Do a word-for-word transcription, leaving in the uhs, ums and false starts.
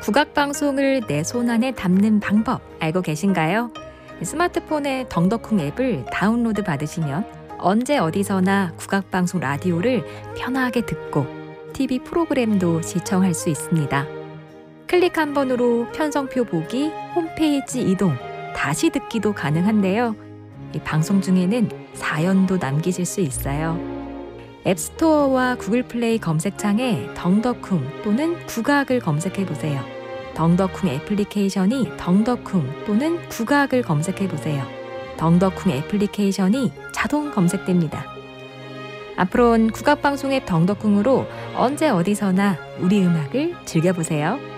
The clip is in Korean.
국악방송을 내 손안에 담는 방법 알고 계신가요? 스마트폰에 덩덕쿵 앱을 다운로드 받으시면 언제 어디서나 국악방송 라디오를 편하게 듣고 티비 프로그램도 시청할 수 있습니다. 클릭 한 번으로 편성표 보기, 홈페이지 이동, 다시 듣기도 가능한데요. 이 방송 중에는 사연도 남기실 수 있어요. 앱스토어와 구글 플레이 검색창에 덩덕쿵 또는 국악을 검색해보세요. 덩덕쿵 애플리케이션이 덩덕쿵 또는 국악을 검색해보세요. 덩덕쿵 애플리케이션이 자동 검색됩니다. 앞으로는 국악방송 앱 덩덕쿵으로 언제 어디서나 우리 음악을 즐겨보세요.